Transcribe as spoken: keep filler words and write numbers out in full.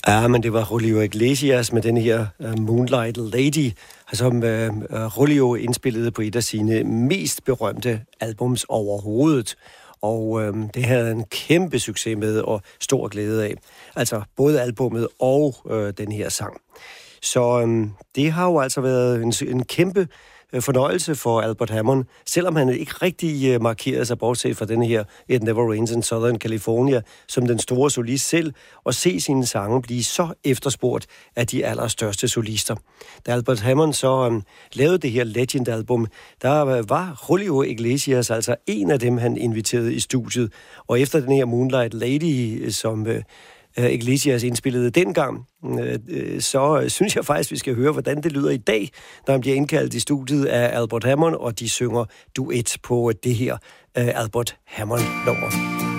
Ja, men det var Julio Iglesias med den her uh, Moonlight Lady, som uh, Julio indspillede på et af sine mest berømte albums overhovedet. Og uh, det havde en kæmpe succes med og stor glæde af. Altså både albummet og uh, den her sang. Så um, det har jo altså været en, en kæmpe fornøjelse for Albert Hammond, selvom han ikke rigtig uh, markerede sig, bortset fra den her It Never Rains in Southern California, som den store solist selv, og se sine sange blive så efterspurgt af de allerstørste solister. Da Albert Hammond så um, lavede det her Legend-album, der uh, var Julio Iglesias altså en af dem, han inviterede i studiet, og efter den her Moonlight Lady, som uh, Iglesias indspillede dengang, så synes jeg faktisk, vi skal høre, hvordan det lyder i dag, når han bliver indkaldt i studiet af Albert Hammond, og de synger duet på det her Albert Hammond-nummer.